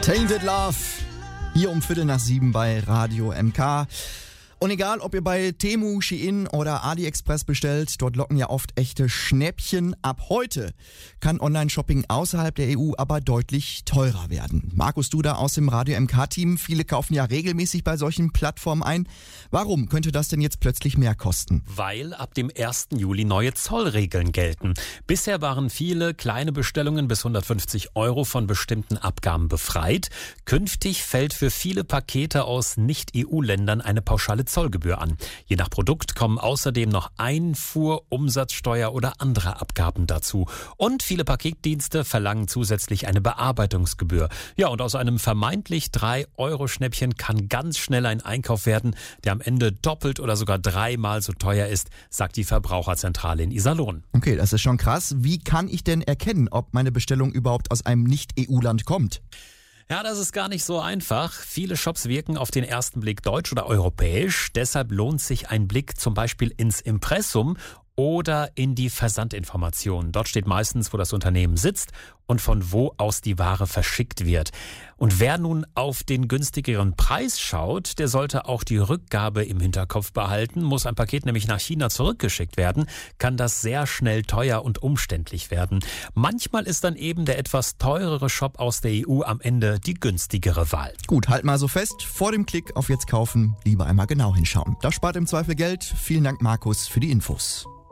Tainted Love, hier um 6:15 bei Radio MK. Und egal, ob ihr bei Temu, Shein oder AliExpress bestellt, dort locken ja oft echte Schnäppchen. Ab heute kann Online-Shopping außerhalb der EU aber deutlich teurer werden. Markus Duda aus dem Radio MK-Team, viele kaufen ja regelmäßig bei solchen Plattformen ein. Warum könnte das denn jetzt plötzlich mehr kosten? Weil ab dem 1. Juli neue Zollregeln gelten. Bisher waren viele kleine Bestellungen bis 150 € von bestimmten Abgaben befreit. Künftig fällt für viele Pakete aus Nicht-EU-Ländern eine pauschale Zollgebühr an. Je nach Produkt kommen außerdem noch Einfuhr, Umsatzsteuer oder andere Abgaben dazu. Und viele Paketdienste verlangen zusätzlich eine Bearbeitungsgebühr. Ja, und aus einem vermeintlich 3-Euro-Schnäppchen kann ganz schnell ein Einkauf werden, der am Ende doppelt oder sogar dreimal so teuer ist, sagt die Verbraucherzentrale in Iserlohn. Okay, das ist schon krass. Wie kann ich denn erkennen, ob meine Bestellung überhaupt aus einem Nicht-EU-Land kommt? Ja, das ist gar nicht so einfach. Viele Shops wirken auf den ersten Blick deutsch oder europäisch. Deshalb lohnt sich ein Blick zum Beispiel ins Impressum oder in die Versandinformationen. Dort steht meistens, wo das Unternehmen sitzt und von wo aus die Ware verschickt wird. Und wer nun auf den günstigeren Preis schaut, der sollte auch die Rückgabe im Hinterkopf behalten. Muss ein Paket nämlich nach China zurückgeschickt werden, kann das sehr schnell teuer und umständlich werden. Manchmal ist dann eben der etwas teurere Shop aus der EU am Ende die günstigere Wahl. Gut, halt mal so fest, vor dem Klick auf Jetzt kaufen, lieber einmal genau hinschauen. Das spart im Zweifel Geld. Vielen Dank, Markus, für die Infos.